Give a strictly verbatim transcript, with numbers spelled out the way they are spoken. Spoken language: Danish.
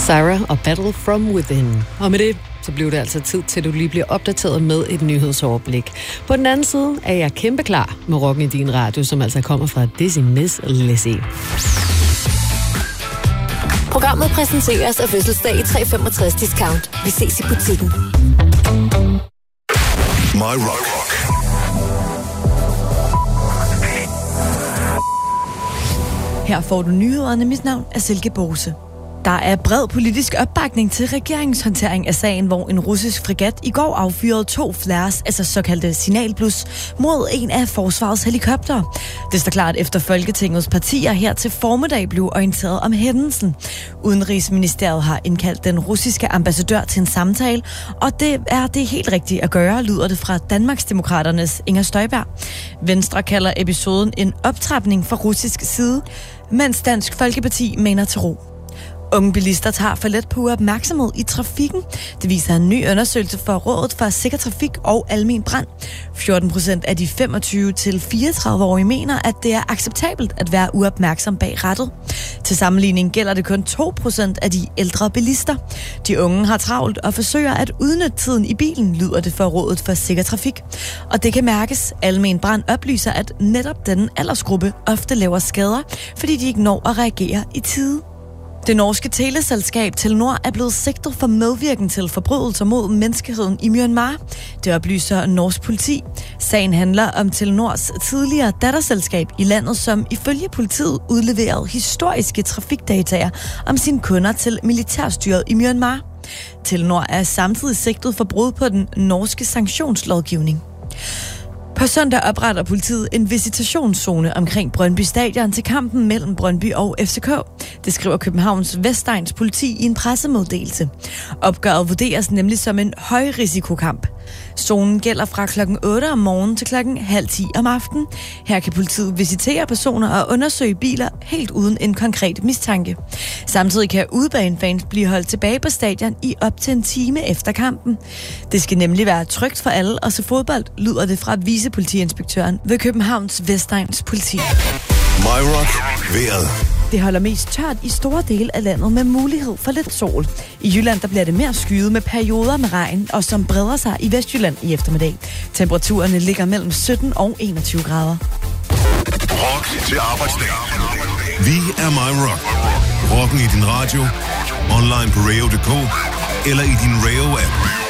Sarah og Battle From Within. Og med det, så blev det altså tid til, at du lige bliver opdateret med et nyhedsoverblik. På den anden side er jeg kæmpe klar med Rocken i din radio, som altså kommer fra Dizzy Miss Lizzy. Programmet præsenteres af fødselsdag i tre femogtres discount. Vi ses i butikken. My Rock. Her får du nyhederne. Mit navn er Silke Bose. Der er bred politisk opbakning til regeringshåndtering af sagen, hvor en russisk fregat i går affyrede to flares, altså såkaldte signalblus, mod en af forsvarets helikoptere. Det står klart efter Folketingets partier her til formiddag blev orienteret om hændelsen. Udenrigsministeriet har indkaldt den russiske ambassadør til en samtale, og det er det helt rigtigt at gøre, lyder det fra Danmarksdemokraternes Inger Støjberg. Venstre kalder episoden en optrapning fra russisk side, mens Dansk Folkeparti mener til ro. Unge bilister tager for let på opmærksomhed i trafikken. Det viser en ny undersøgelse for Rådet for Sikker Trafik og Almen Brand. fjorten procent af de femogtyve til fireogtredive-årige mener, at det er acceptabelt at være uopmærksom bag rattet. Til sammenligning gælder det kun to procent af de ældre bilister. De unge har travlt og forsøger at udnytte tiden i bilen, lyder det for Rådet for Sikker Trafik. Og det kan mærkes. Almen Brand oplyser, at netop denne aldersgruppe ofte laver skader, fordi de ikke når at reagere i tide. Det norske teleselskab Telenor er blevet sigtet for medvirken til forbrydelser mod menneskeheden i Myanmar. Det oplyser norsk politi. Sagen handler om Telenors tidligere datterselskab i landet, som ifølge politiet udleverede historiske trafikdataer om sine kunder til militærstyret i Myanmar. Telenor er samtidig sigtet for brud på den norske sanktionslovgivning. På søndag opretter politiet en visitationszone omkring Brøndby Stadion til kampen mellem Brøndby og F C K. Det skriver Københavns Vestegns politi i en pressemeddelelse. Opgøret vurderes nemlig som en højrisikokamp. Zonen gælder fra klokken otte om morgenen til klokken halv ti om aftenen. Her kan politiet visitere personer og undersøge biler helt uden en konkret mistanke. Samtidig kan udebanefans blive holdt tilbage på stadion i op til en time efter kampen. Det skal nemlig være trygt for alle at se fodbold, lyder det fra vicepolitiinspektøren ved Københavns Vestegns politi. My Rock. Vejret. Det holder mest tørt i store dele af landet med mulighed for lidt sol. I Jylland der bliver det mere skyet med perioder med regn, og som breder sig i Vestjylland i eftermiddag. Temperaturerne ligger mellem sytten og enogtyve grader. Rock til arbejdsdag. Vi er My Rock. Rocken i din radio, online på radio punktum d k eller i din Radio-app.